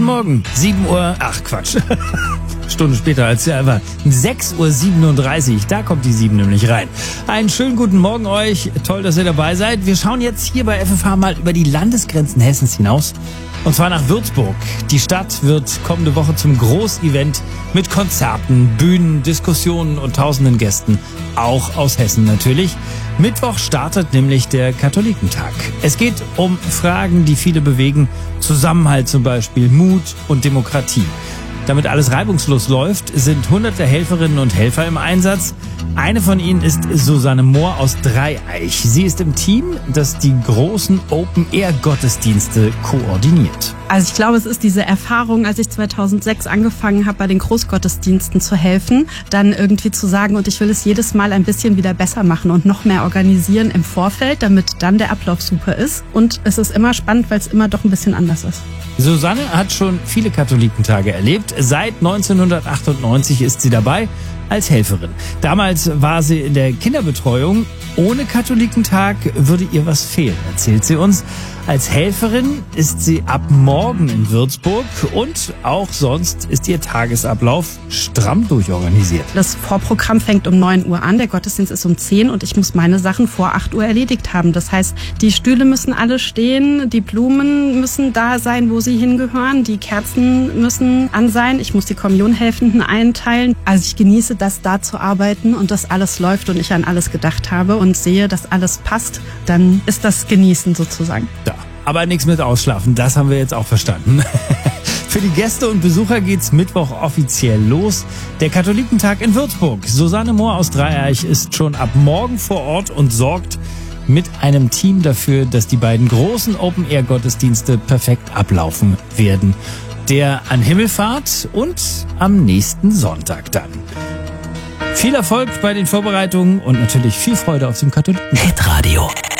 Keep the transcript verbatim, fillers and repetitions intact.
Morgen, sieben Uhr, ach Quatsch, Stunde später als ja war, sechs Uhr siebenunddreißig, da kommt die sieben nämlich rein. Einen schönen guten Morgen euch, toll, dass ihr dabei seid. Wir schauen jetzt hier bei F F H mal über die Landesgrenzen Hessens hinaus. Und zwar nach Würzburg. Die Stadt wird kommende Woche zum Großevent mit Konzerten, Bühnen, Diskussionen und tausenden Gästen. Auch aus Hessen natürlich. Mittwoch startet nämlich der Katholikentag. Es geht um Fragen, die viele bewegen. Zusammenhalt zum Beispiel, Mut und Demokratie. Damit alles reibungslos läuft, sind hunderte Helferinnen und Helfer im Einsatz. Eine von ihnen ist Susanne Mohr aus Dreieich. Sie ist im Team, das die großen Open-Air-Gottesdienste koordiniert. Also ich glaube, es ist diese Erfahrung, als ich zweitausendsechs angefangen habe, bei den Großgottesdiensten zu helfen, dann irgendwie zu sagen, und ich will es jedes Mal ein bisschen wieder besser machen und noch mehr organisieren im Vorfeld, damit dann der Ablauf super ist. Und es ist immer spannend, weil es immer doch ein bisschen anders ist. Susanne hat schon viele Katholikentage erlebt. Seit neunzehnhundertachtundneunzig ist sie dabei als Helferin. Damals war sie in der Kinderbetreuung. Ohne Katholikentag würde ihr was fehlen, erzählt sie uns. Als Helferin ist sie ab morgen in Würzburg und auch sonst ist ihr Tagesablauf stramm durchorganisiert. Das Vorprogramm fängt um neun Uhr an, der Gottesdienst ist um zehn und ich muss meine Sachen vor acht Uhr erledigt haben. Das heißt, die Stühle müssen alle stehen, die Blumen müssen da sein, wo sie hingehören, die Kerzen müssen an sein, ich muss die Kommunionhelfenden einteilen. Also ich genieße das, da zu arbeiten und dass alles läuft und ich an alles gedacht habe und sehe, dass alles passt, dann ist das Genießen sozusagen. Ja. Aber nichts mit Ausschlafen, das haben wir jetzt auch verstanden. Für die Gäste und Besucher geht's Mittwoch offiziell los. Der Katholikentag in Würzburg. Susanne Mohr aus Dreieich ist schon ab morgen vor Ort und sorgt mit einem Team dafür, dass die beiden großen Open-Air-Gottesdienste perfekt ablaufen werden. Der an Himmelfahrt und am nächsten Sonntag dann. Viel Erfolg bei den Vorbereitungen und natürlich viel Freude auf dem Katholikentag. Hitradio